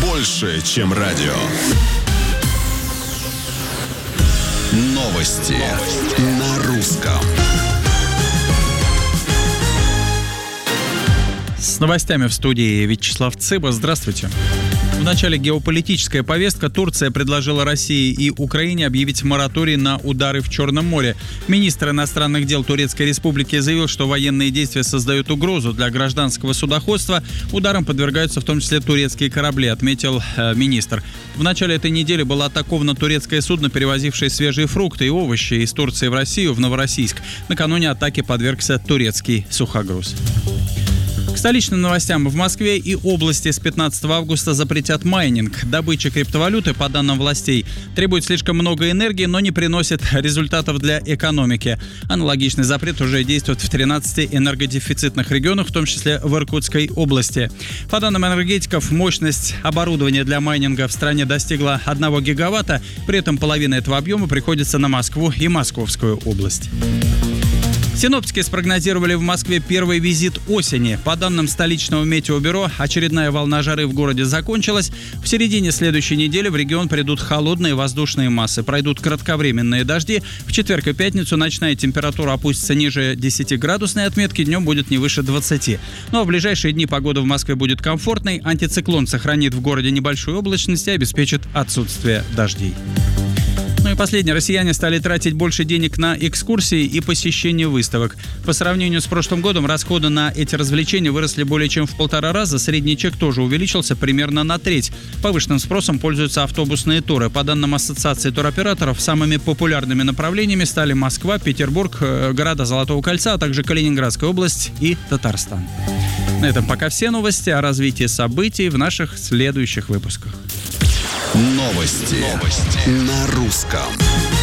больше, чем радио. Новости на русском. С новостями в студии Вячеслав Цыба. Здравствуйте. В начале геополитическая повестка. Турция предложила России и Украине объявить мораторий на удары в Черном море. Министр иностранных дел Турецкой Республики заявил, что военные действия создают угрозу для гражданского судоходства. Ударам подвергаются в том числе турецкие корабли, отметил министр. В начале этой недели было атаковано турецкое судно, перевозившее свежие фрукты и овощи из Турции в Россию, в Новороссийск. Накануне атаке подвергся турецкий сухогруз. К столичным новостям. В Москве и области с 15 августа запретят майнинг. Добыча криптовалюты, по данным властей, требует слишком много энергии, но не приносит результатов для экономики. Аналогичный запрет уже действует в 13 энергодефицитных регионах, в том числе в Иркутской области. По данным энергетиков, мощность оборудования для майнинга в стране достигла 1 гигаватта. При этом половина этого объема приходится на Москву и Московскую область. Синоптики спрогнозировали в Москве первый визит осени. По данным столичного метеобюро, очередная волна жары в городе закончилась. В середине следующей недели в регион придут холодные воздушные массы. Пройдут кратковременные дожди. В четверг и пятницу ночная температура опустится ниже 10-градусной отметки, днем будет не выше 20. Ну а в ближайшие дни погода в Москве будет комфортной. Антициклон сохранит в городе небольшую облачность и обеспечит отсутствие дождей. Ну и последнее. Россияне стали тратить больше денег на экскурсии и посещение выставок. По сравнению с прошлым годом расходы на эти развлечения выросли более чем в 1,5 раза. Средний чек тоже увеличился примерно на треть. Повышенным спросом пользуются автобусные туры. По данным Ассоциации туроператоров, самыми популярными направлениями стали Москва, Петербург, города Золотого кольца, а также Калининградская область и Татарстан. На этом пока все новости. О развитии событий в наших следующих выпусках. Новости на русском.